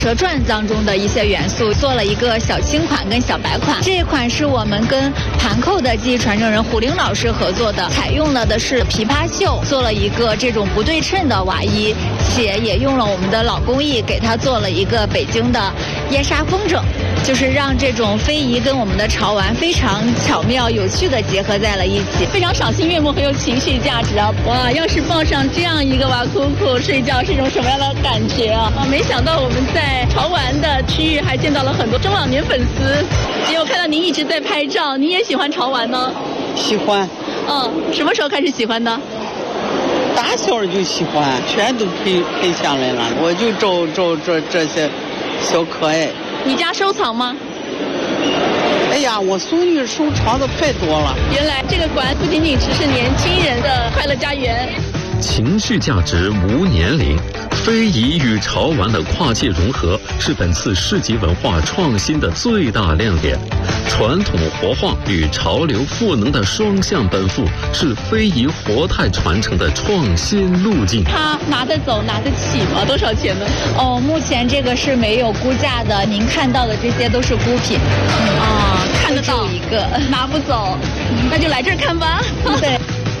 蛇传当中的一些元素，做了一个小青款跟小白款。这一款是我们跟盘扣的技艺传承人胡玲老师合作的，采用了的是琵琶绣，做了一个这种不对称的娃衣，且也用了我们的老工艺给它做了一个北京的燕纱风筝，就是让这种非遗跟我们的潮玩非常巧妙有趣的结合在了一起，非常赏心悦目，很有情绪价值啊！哇，要是抱上这样一个娃哭哭睡觉是一种什么样的感觉啊？没想到我们在潮玩的区域还见到了很多中老年粉丝，也有看到您一直在拍照，您也喜欢潮玩呢？ 喜欢。 什么时候开始喜欢的？ 打小就喜欢，全都陪下来了，我就找这些小可爱。 你家收藏吗？ 哎呀，我孙女收藏的太多了。 原来这个馆不仅仅只是年轻人的快乐家园。 情绪价值无年龄，非遗与潮玩的跨界融合是本次市级文化创新的最大亮点。传统活化与潮流赋能的双向奔赴，是非遗活态传承的创新路径。 它拿得走拿得起吗？多少钱呢？目前这个是没有估价的，您看到的这些都是孤品。看得到一个，拿不走，那就来这儿看吧。对。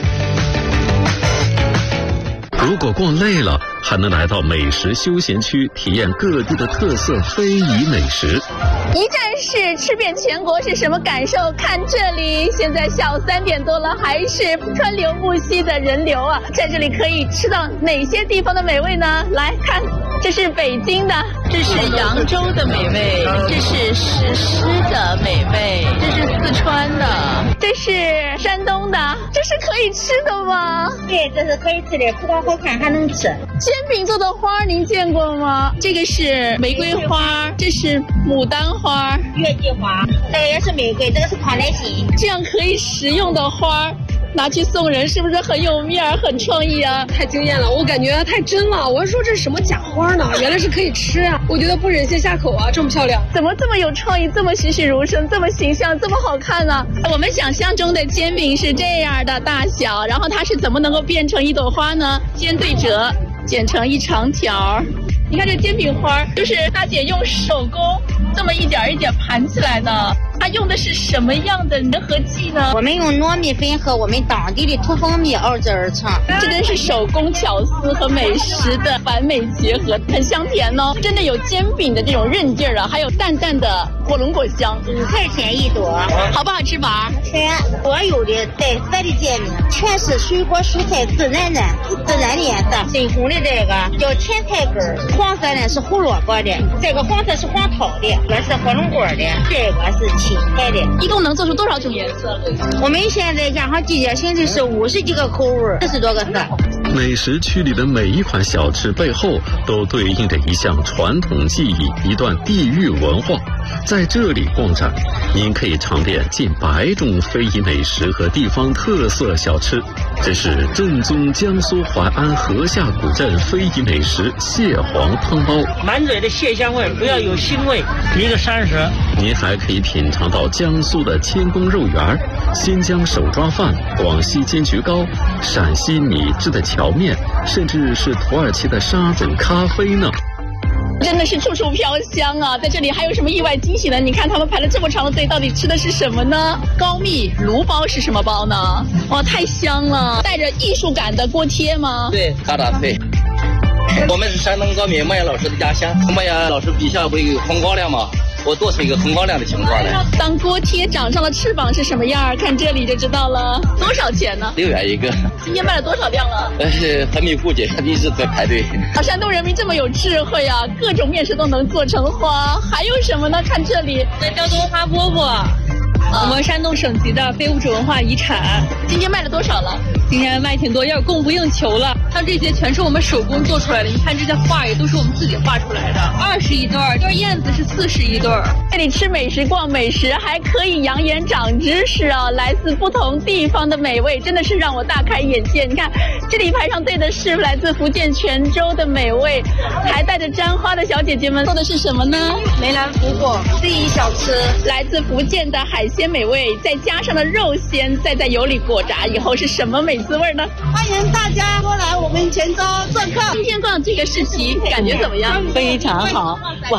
如果逛累了，还能来到美食休闲区，体验各地的特色非遗美食。 一站式吃遍全国是什么感受？看这里，现在下午3点多了，还是川流不息的人流啊！在这里可以吃到哪些地方的美味呢？来看，这是北京的，这是扬州的美味，这是石狮的美味，这是四川的，这是山东的，这是可以吃的吗？ 对，这是可以吃的，不光好看还能吃。 煎饼做的花您见过吗？这个是玫瑰花，这是牡丹花， 月季花，这个也是玫瑰，这个是康乃馨。 这样可以食用的花拿去送人，是不是很有面儿、很创意啊？ 太惊艳了，我感觉太真了。我说这是什么假花呢？原来是可以吃啊！我觉得不忍心下口啊，这么漂亮， 怎么这么有创意，这么栩栩如生，这么形象，这么好看呢？我们想象中的煎饼是这样的大小，然后它是怎么能够变成一朵花呢？尖对折，剪成一长条。你看这煎饼花，就是大姐用手工这么一点一点盘起来的。它用的是什么样的粘合剂呢？ 我们用糯米粉和我们当地的土蜂蜜熬制而成。 这真是手工巧思和美食的完美结合，很香甜哦，真的有煎饼的这种韧劲儿啊，还有淡淡的火龙果香。 5块钱一朵， 好不好吃吧？ 吃。所有的带色的煎饼全是水果蔬菜自然的颜色。深红的这个叫甜菜根，黄色呢是胡萝卜的，这个黄色是黄桃的，这是火龙果的，这个是青菜的。 一共能做出多少种颜色？ 我们现在加上季节性的是50几个口味，40多个色。 美食区里的每一款小吃背后都对应着一项传统技艺，一段地域文化。在这里逛展，您可以尝遍近100种非遗美食和地方特色小吃。这是正宗江苏淮安河下古镇非遗美食蟹黄汤包， 满嘴的蟹香味，不要有腥味，一个30。 您还可以品尝到江苏的千工肉圆、新疆手抓饭、广西金桔糕、陕西米制的荞面，甚至是土耳其的沙准咖啡呢。 真的是处处飘香啊！在这里还有什么意外惊喜呢？你看他们排了这么长的队，到底吃的是什么呢？高密炉包是什么包呢？哇，太香了！带着艺术感的锅贴吗？ 对，嘎达脆。我们是山东高密莫言老师的家乡，莫言老师笔下不有红高粱吗？我做出一个红高粱的形状来。 当锅贴长上了翅膀是什么样？看这里就知道了。多少钱呢 ？6元一个。 今天卖了多少量了？ 还没估计，一直在排队。 山东人民这么有智慧啊，各种面食都能做成花。还有什么呢？看这里， 这叫做花饽饽，我们山东省级的非物质文化遗产。 今天卖了多少了？ 今天卖挺多，要是供不应求了。像这些全是我们手工做出来的，你看这些画也都是我们自己画出来的。20一对儿，这燕子是40一对儿。 这里吃美食逛美食，还可以养眼长知识啊！来自不同地方的美味，真的是让我大开眼界。你看，这里排上队的是来自福建泉州的美味，还带着簪花的小姐姐们做的是什么呢？ 梅兰福果第一小吃， 来自福建的海鲜美味，再加上了肉鲜，再在油里裹炸以后是什么美滋味呢？ 欢迎大家过来我们泉州做客。 今天逛这个市集感觉怎么样？ 非常好，我